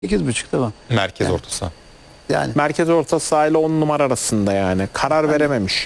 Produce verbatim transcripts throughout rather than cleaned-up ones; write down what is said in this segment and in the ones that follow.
sekiz buçuk tamam. Merkez yani, orta saha. Yani. Merkez orta saha ile on numara arasında yani. Karar yani. verememiş.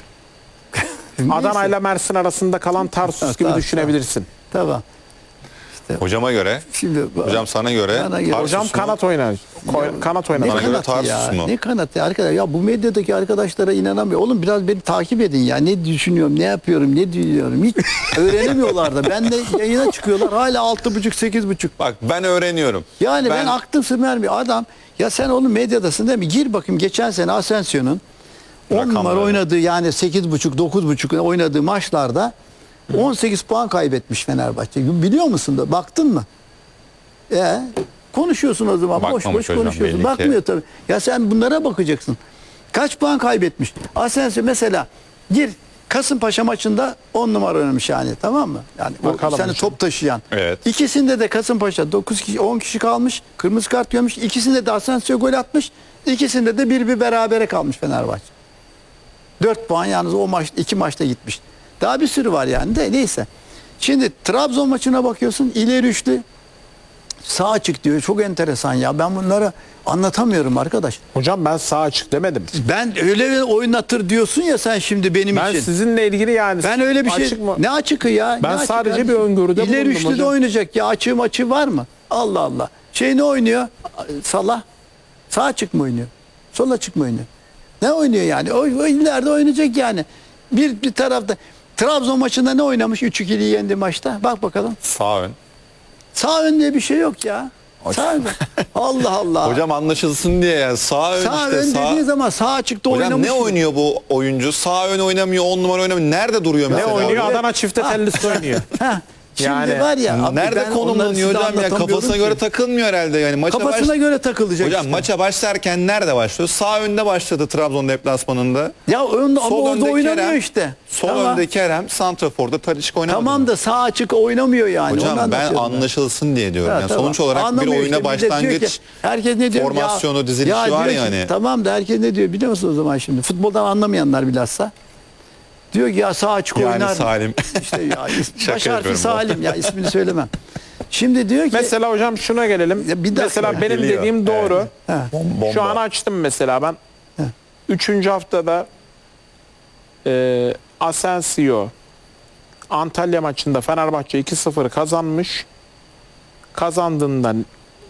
Adana ile Mersin arasında kalan Tarsus gibi tamam, düşünebilirsin. Tamam. İşte, hocama göre, Şimdi, hocam sana göre, göre hocam kanat oynar. Ya, kanat oynar. Bana göre Tarsus mu? Ne kanatı arkadaş? Ya bu medyadaki arkadaşlara inanamıyor. Oğlum biraz beni takip edin ya. Ne düşünüyorum, ne yapıyorum, ne diyorum. Hiç öğrenemiyorlar da. Ben de yayına çıkıyorlar. Hala altı buçuk, sekiz buçuk. Bak ben öğreniyorum. Yani ben, ben aklım sırmıyor. Adam ya sen onun medyadasın değil mi? Gir bakayım geçen sene Asensio'nun on numara oynadığı yani sekiz buçuk, dokuz buçuk oynadığı maçlarda on sekiz puan kaybetmiş Fenerbahçe. Biliyor musun da? Baktın mı? E konuşuyorsun o zaman. Bakmamış boş boş hocam, konuşuyorsun. Bakmıyor tabii. Ya sen bunlara bakacaksın. Kaç puan kaybetmiş? Asensio mesela gir Kasımpaşa maçında on numara oynamış yani. Tamam mı? Yani o seni top taşıyan. Evet. İkisinde de Kasımpaşa dokuz kişi on kişi kalmış. Kırmızı kart görmüş. İkisinde de Asensio gol atmış. İkisinde de bir bir berabere kalmış Fenerbahçe. dört puan yalnız o maç iki maçta gitmiş. Daha bir sürü var yani de neyse. Şimdi Trabzon maçına bakıyorsun ileri üçlü sağ açık diyor. Çok enteresan ya. Ben bunları anlatamıyorum arkadaş. Hocam ben sağ açık demedim. Ben öyle oynatır diyorsun ya sen şimdi benim ben için. Ben sizinle ilgili yani. Ben öyle bir şey. Mı? Ne açıkı ya? Ben ne sadece açık bir öngörüde bulundum İleri üçlü hocam. de oynayacak ya. Açığı maçı var mı? Allah Allah. Şey ne oynuyor? Salah. Sağ açık mı oynuyor? Sol açık mı oynuyor? Ne oynuyor yani? O, o ileride oynayacak yani. Bir, bir tarafta. Trabzon maçında ne oynamış? üç ikili yendi maçta. Bak bakalım. Sağ ön. Sağ ön diye bir şey yok ya. Sağ ön. Allah Allah. Hocam anlaşılsın diye yani sağ ön sağ işte. Ön sağ ön dediği zaman sağ açıkta hocam oynamış. Hocam ne oynuyor bu oyuncu? Sağ ön oynamıyor, on numara oynamıyor. Nerede duruyor mesela? Ne oynuyor? Adana çifte tellisi oynuyor. Şimdi yani, var ya. Nerede konumlanıyor hocam ya? Kafasına ki. göre takılmıyor herhalde yani. Maça Kafasına baş... göre takılacak. Hocam işte. maça başlarken nerede başlıyor? Sağ önde başladı Trabzon deplasmanında. Ya ön, ama orada oynamıyor Kerem, işte. Sol tamam. önde Kerem, santraforda Talisca oynamadı. Tamam mı? da sağ açık oynamıyor yani. Hocam ben anlaşılsın ben. diye diyorum. Ha, yani tamam. Sonuç olarak anlamıyor bir oyuna işte, başlangıç ki, herkes ne diyor? Formasyonu, ya, dizilişi ya var ki, yani. Tamam da herkes ne diyor biliyor musun o zaman şimdi? Futboldan anlamayanlar bilhassa. Diyor ki ya sağ açık yani oynar. Salim. İşte ya baş harfi Salim ya ismini söylemem. Şimdi diyor ki mesela hocam şuna gelelim. Bir mesela benim geliyor. dediğim doğru. Evet. Şu an açtım mesela ben. He. Üçüncü haftada e, Asensio Antalya maçında Fenerbahçe iki sıfır kazanmış. Kazandığından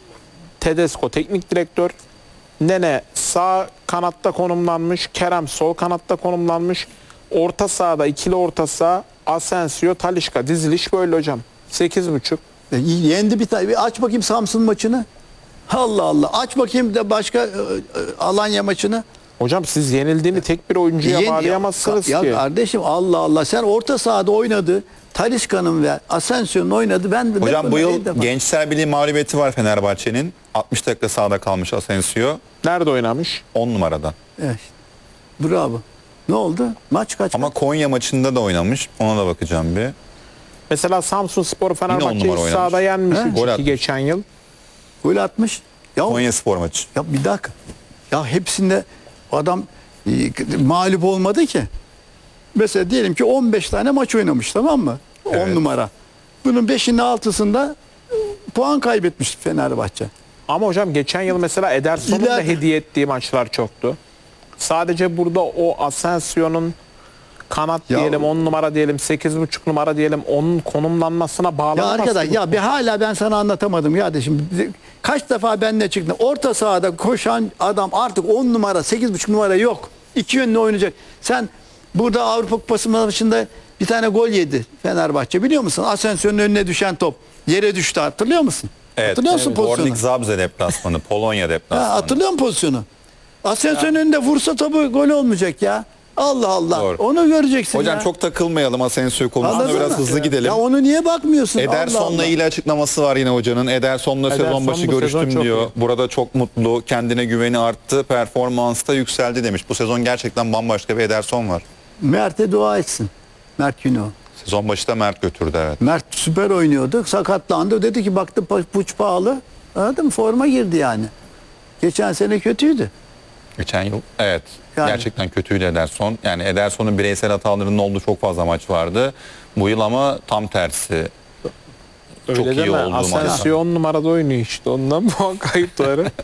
Tedesco teknik direktör. Nene sağ kanatta konumlanmış. Kerem sol kanatta konumlanmış. Orta sahada ikili orta saha Asensio, Talisca diziliş böyle hocam. sekiz buçuk. E, yendi bir tane. Aç bakayım Samsun maçını. Allah Allah. Aç bakayım da başka e, Alanya maçını. Hocam siz yenildiğini tek bir oyuncuya Yen, bağlayamazsınız ya, ki. Ya kardeşim Allah Allah. Sen orta sahada oynadı. Talisca'nın ve Asensio'nun oynadı. Ben de hocam bu yıl Gençler Birliği mağlubiyeti var Fenerbahçe'nin. altmış dakika sahada kalmış Asensio. Nerede oynamış? on numaradan. Evet. Bravo. Ne oldu? Maç kaç? Ama kaç? Konya maçında da oynamış. Ona da bakacağım bir. Mesela Samsunspor Fenerbahçe'yi sahada yenmiş ki geçen yıl. Gol atmış. Ya, Konya Spor maçı. Ya bir dakika. Ya hepsinde adam e, mağlup olmadı ki. Mesela diyelim ki on beş tane maç oynamış tamam mı? Evet. on numara. Bunun beşinde altısında puan kaybetmiş Fenerbahçe. Ama hocam geçen yıl mesela Ederson'un İler... da hediye ettiği maçlar çoktu. Sadece burada o Asensio'nun kanat ya, diyelim on numara diyelim sekiz buçuk numara diyelim onun konumlanmasına bağlı. Ya arkadaş ya bir hala ben sana anlatamadım ya de şimdi kaç defa benimle çıktı. Orta sahada koşan adam artık on numara sekiz buçuk numara yok. İki yönlü oynayacak. Sen burada Avrupa Kupası maçında bir tane gol yedi Fenerbahçe biliyor musun? Asensio'nun önüne düşen top yere düştü hatırlıyor musun? Evet. Hatırlıyor musun evet. pozisyonu? Gornik Zabrze deplasmanı, Polonya deplasmanı. Ha, hatırlıyor musun pozisyonu? Asensio'nun önünde vursa topu gol olmayacak ya. Allah Allah. Doğru. Onu göreceksin hocam ya. Çok takılmayalım Asensio konusunda biraz mı? hızlı gidelim. Ya onu niye bakmıyorsun? Ederson'la ilgili açıklaması var yine hocanın. Ederson'la Ederson sezon başı görüştüm sezon diyor. Iyi. Burada çok mutlu. Kendine güveni arttı. Performansta yükseldi demiş. Bu sezon gerçekten bambaşka bir Ederson var. Mert'e dua etsin. Mert Günok. Sezon başında Mert götürdü evet. Mert süper oynuyordu. Sakatlandı. Dedi ki baktı puç pahalı. Anladın mı? Forma girdi yani. Geçen sene kötüydü. Geçen yıl evet yani. Gerçekten kötüydü Ederson. Yani Ederson'un bireysel hatalarının olduğu çok fazla maç vardı. Bu yıl ama tam tersi. Öyle çok iyi deme. olduğu maçlar. Asensio on numarada oynuyor işte. Ondan puan kayıpları.